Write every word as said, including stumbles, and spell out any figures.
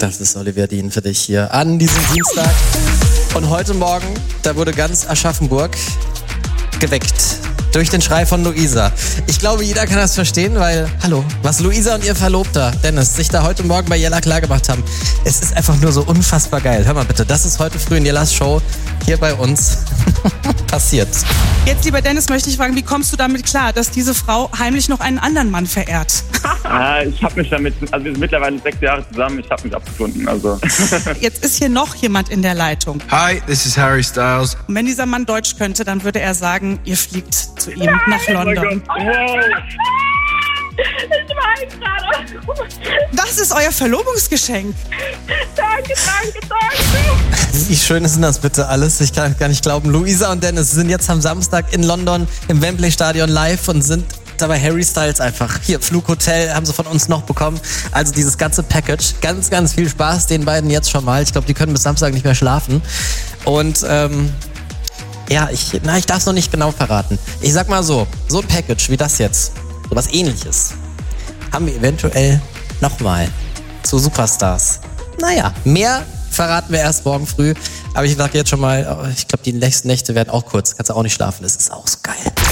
Das ist Olivia Dean für dich hier an diesem Dienstag. Und heute Morgen, da wurde ganz Aschaffenburg geweckt durch den Schrei von Luisa. Ich glaube, jeder kann das verstehen, weil, hallo, was Luisa und ihr Verlobter, Dennis, sich da heute Morgen bei Jella klargemacht haben, es ist einfach nur so unfassbar geil. Hör mal bitte, das ist heute früh in Jellas Show hier bei uns passiert. Jetzt, lieber Dennis, möchte ich fragen, wie kommst du damit klar, dass diese Frau heimlich noch einen anderen Mann verehrt? Ah, ich habe mich damit, also wir sind mittlerweile sechs Jahre zusammen, ich habe mich abgefunden. Also. Jetzt ist hier noch jemand in der Leitung. Hi, this is Harry Styles. Und wenn dieser Mann Deutsch könnte, dann würde er sagen, ihr fliegt zu ihm nach London. Oh mein Gott. Wow. Ich weine gerade. Das ist euer Verlobungsgeschenk. Danke, danke, danke. Wie schön ist denn das bitte alles? Ich kann gar nicht glauben. Luisa und Dennis sind jetzt am Samstag in London im Wembley Stadion live und sind dabei Harry Styles einfach. Hier, Flughotel haben sie von uns noch bekommen. Also dieses ganze Package. Ganz, ganz viel Spaß den beiden jetzt schon mal. Ich glaube, die können bis Samstag nicht mehr schlafen. Und ähm, ja, ich, na, ich darf es noch nicht genau verraten. Ich sag mal so, so ein Package wie das jetzt, so was Ähnliches, haben wir eventuell nochmal zu Superstars. Naja, mehr verraten wir erst morgen früh. Aber ich sage jetzt schon mal, ich glaube, die nächsten Nächte werden auch kurz. Kannst du auch nicht schlafen. Das ist auch so geil.